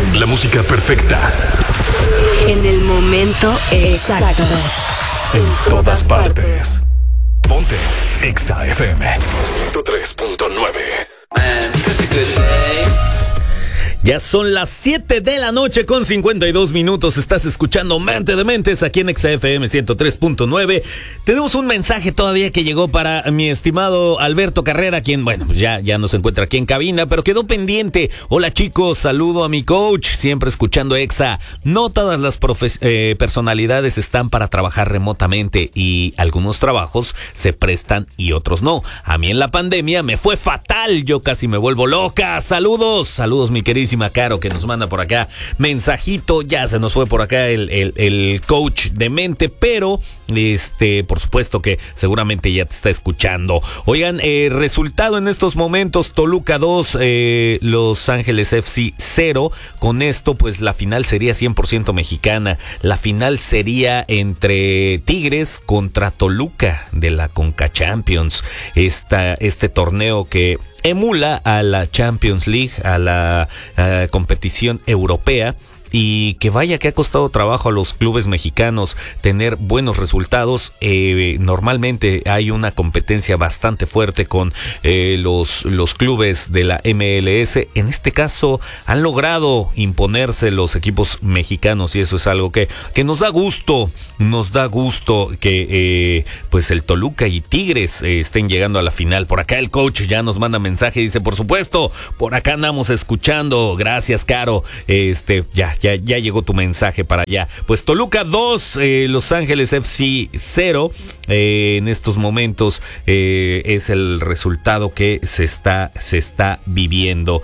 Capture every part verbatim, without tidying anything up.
La música perfecta. En el momento exacto. En todas partes. Ponte Exa F M ciento tres punto nueve. Man, such a good day. Ya son las siete de la noche con cincuenta y dos minutos. Estás escuchando Mente de Mentes aquí en Exa F M ciento tres punto nueve. Tenemos un mensaje todavía que llegó para mi estimado Alberto Carrera, quien, bueno, pues ya, ya no se encuentra aquí en cabina, pero quedó pendiente. Hola chicos, saludo a mi coach, siempre escuchando Exa. No todas las profe- eh, personalidades están para trabajar remotamente y algunos trabajos se prestan y otros no. A mí en la pandemia me fue fatal, yo casi me vuelvo loca. Saludos, saludos mi queridísima Caro, que nos manda por acá mensajito. Ya se nos fue por acá el, el, el coach de mente, pero este, por supuesto que seguramente ya te está escuchando. Oigan, eh, resultado en estos momentos: Toluca dos, eh, Los Ángeles F C cero. Con esto, pues la final sería cien por ciento mexicana. La final sería entre Tigres contra Toluca de la Conca Champions. Esta, este torneo que emula a la Champions League, a la a competición europea, y que vaya que ha costado trabajo a los clubes mexicanos tener buenos resultados. Eh, normalmente hay una competencia bastante fuerte con eh, los, los clubes de la M L S. En este caso han logrado imponerse los equipos mexicanos y eso es algo que, que nos da gusto, nos da gusto que eh, pues el Toluca y Tigres eh, estén llegando a la final. Por acá el coach ya nos manda mensaje y dice, por supuesto, por acá andamos escuchando. Gracias, Caro. Este, ya Ya, ya llegó tu mensaje para allá. Pues Toluca dos, eh, Los Ángeles F C cero. Eh, en estos momentos eh, es el resultado que se está, se está viviendo.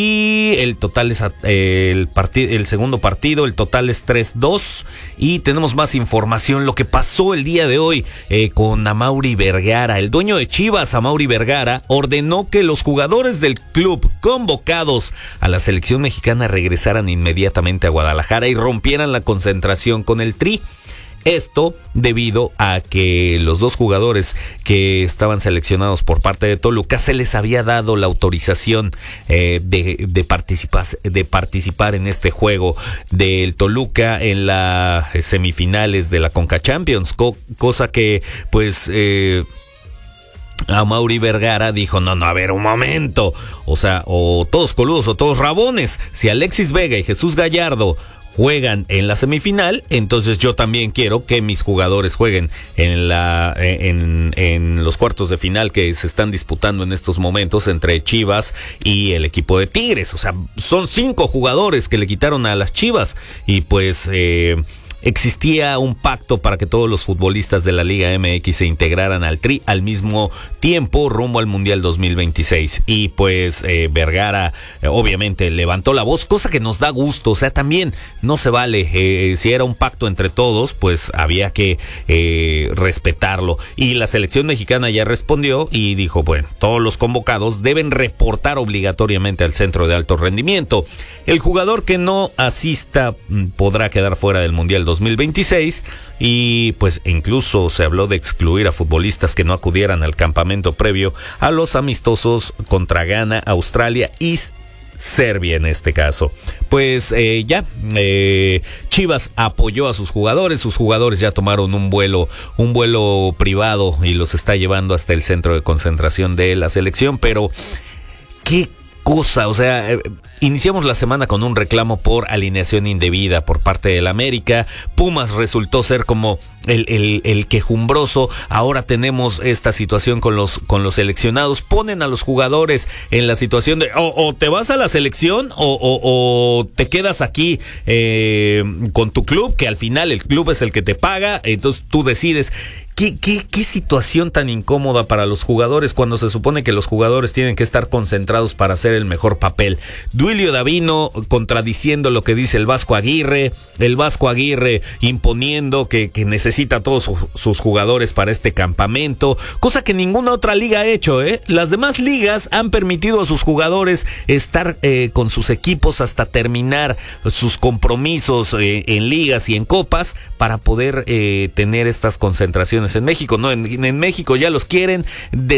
Y el total es eh, el, partid- el segundo partido, el total es tres dos. Y tenemos más información. Lo que pasó el día de hoy eh, con Amaury Vergara. El dueño de Chivas, Amaury Vergara, ordenó que los jugadores del club convocados a la selección mexicana regresaran inmediatamente a Guadalajara y rompieran la concentración con el Tri. Esto debido a que los dos jugadores que estaban seleccionados por parte de Toluca se les había dado la autorización eh, de, de, participar, de participar en este juego del Toluca en las semifinales de la Conca Champions, co- cosa que pues... Eh, Amaury Vergara dijo, no, no, a ver, un momento, o sea, o todos coludos o todos rabones. Si Alexis Vega y Jesús Gallardo juegan en la semifinal, entonces yo también quiero que mis jugadores jueguen en la en, en los cuartos de final que se están disputando en estos momentos entre Chivas y el equipo de Tigres. O sea, son cinco jugadores que le quitaron a las Chivas y pues... Eh, Existía un pacto para que todos los futbolistas de la Liga M X se integraran al Tri al mismo tiempo rumbo al Mundial dos mil veintiséis. Y pues eh, Vergara eh, obviamente levantó la voz, cosa que nos da gusto. O sea, también no se vale. Eh, si era un pacto entre todos, pues había que eh, respetarlo. Y la selección mexicana ya respondió y dijo, bueno, todos los convocados deben reportar obligatoriamente al centro de alto rendimiento. El jugador que no asista podrá quedar fuera del Mundial dos mil veintiséis y pues incluso se habló de excluir a futbolistas que no acudieran al campamento previo a los amistosos contra Ghana, Australia y Serbia en este caso. Pues eh, ya eh, Chivas apoyó a sus jugadores, sus jugadores ya tomaron un vuelo, un vuelo privado y los está llevando hasta el centro de concentración de la selección, pero qué cosa, o sea, eh, iniciamos la semana con un reclamo por alineación indebida por parte del América. Pumas resultó ser como el, el, el quejumbroso. Ahora tenemos esta situación con los, con los seleccionados. Ponen a los jugadores en la situación de o, o te vas a la selección o, o, o te quedas aquí eh, con tu club, que al final el club es el que te paga, entonces tú decides. ¿Qué, qué, qué situación tan incómoda para los jugadores cuando se supone que los jugadores tienen que estar concentrados para hacer el mejor papel? Duilio Davino contradiciendo lo que dice el Vasco Aguirre, el Vasco Aguirre imponiendo que, que necesita a todos su, sus jugadores para este campamento, cosa que ninguna otra liga ha hecho, ¿eh? Las demás ligas han permitido a sus jugadores estar eh, con sus equipos hasta terminar sus compromisos eh, en ligas y en copas para poder eh, tener estas concentraciones en México. No, en, en México ya los quieren,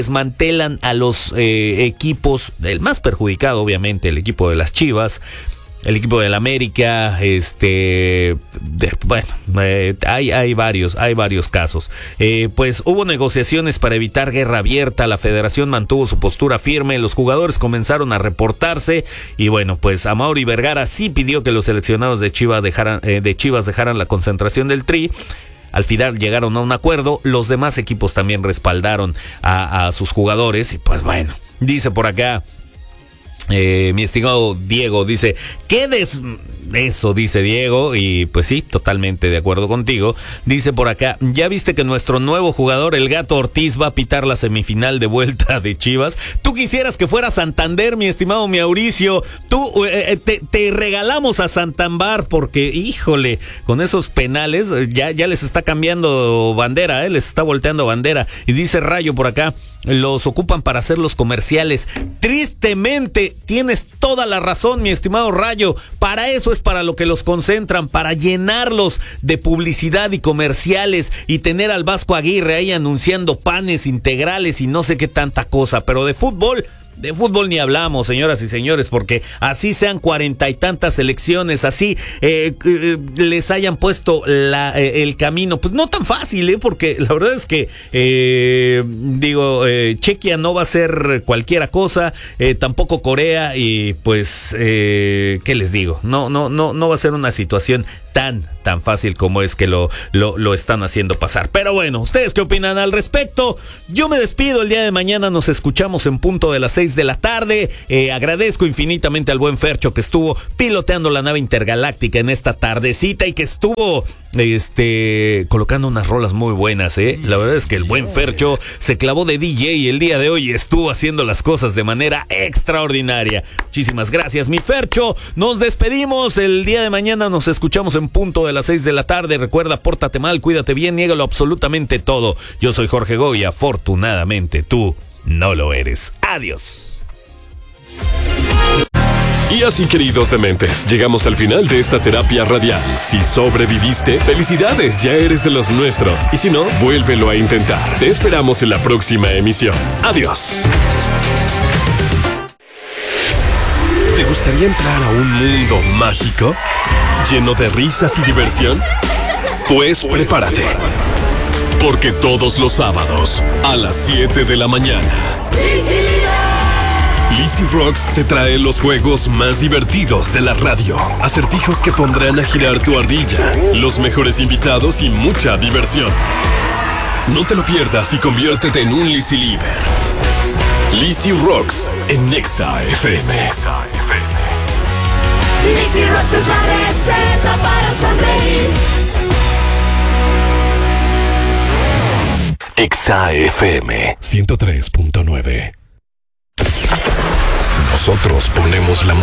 desmantelan a los eh, equipos, el más perjudicado obviamente el equipo de las Chivas, el equipo del América, este, de, bueno, eh, hay, hay varios, hay varios casos. Eh, pues hubo negociaciones para evitar guerra abierta, la federación mantuvo su postura firme, los jugadores comenzaron a reportarse y bueno, pues Amaury Vergara sí pidió que los seleccionados de Chivas dejaran, eh, de Chivas dejaran la concentración del Tri. Al final llegaron a un acuerdo, los demás equipos también respaldaron a, a sus jugadores y pues bueno, dice por acá Eh, mi estimado Diego, dice, ¿qué des... Eso dice Diego, y pues sí, totalmente de acuerdo contigo. Dice por acá, ¿ya viste que nuestro nuevo jugador, el Gato Ortiz, va a pitar la semifinal de vuelta de Chivas? Tú quisieras que fuera Santander, mi estimado Mauricio. Tú, eh, te, te regalamos a Santander porque, híjole, con esos penales ya, ya les está cambiando bandera, eh, les está volteando bandera. Y dice Rayo por acá, los ocupan para hacer los comerciales. Tristemente, tienes toda la razón, mi estimado Rayo. Para eso es para lo que los concentran, para llenarlos de publicidad y comerciales y tener al Vasco Aguirre ahí anunciando panes integrales y no sé qué tanta cosa. Pero de fútbol... De fútbol ni hablamos, señoras y señores, porque así sean cuarenta y tantas selecciones, así eh, eh, les hayan puesto la, eh, el camino, pues no tan fácil, ¿eh? Porque la verdad es que, eh, digo, eh, Chequia no va a ser cualquiera cosa, eh, tampoco Corea, y pues, eh, ¿qué les digo? No, no, no, no va a ser una situación tan, tan fácil como es que lo, lo, lo están haciendo pasar. Pero bueno, ¿ustedes qué opinan al respecto? Yo me despido, el día de mañana nos escuchamos en punto de las seis de la tarde. Eh, agradezco infinitamente al buen Fercho que estuvo piloteando la nave intergaláctica en esta tardecita y que estuvo este colocando unas rolas muy buenas, eh. La verdad es que el buen Fercho se clavó de D J y el día de hoy estuvo haciendo las cosas de manera extraordinaria. Muchísimas gracias, mi Fercho. Nos despedimos. El día de mañana nos escuchamos en punto de las seis de la tarde. Recuerda, pórtate mal, cuídate bien, niégalo absolutamente todo. Yo soy Jorge Goy, afortunadamente tú no lo eres. Adiós. Y así, queridos dementes, llegamos al final de esta terapia radial. Si sobreviviste, felicidades, ya eres de los nuestros. Y si no, vuélvelo a intentar. Te esperamos en la próxima emisión. Adiós. ¿Te gustaría entrar a un mundo mágico? ¿Lleno de risas y diversión? Pues prepárate. Porque todos los sábados, a las siete de la mañana, Lizzy Rocks te trae los juegos más divertidos de la radio. Acertijos que pondrán a girar tu ardilla, los mejores invitados y mucha diversión. No te lo pierdas y conviértete en un Lizzy Lieber. Lizzy Rocks en Exa F M. Exa F M. Lizzy Rocks es la receta para sonreír. Exa F M ciento tres punto nueve. Nosotros ponemos la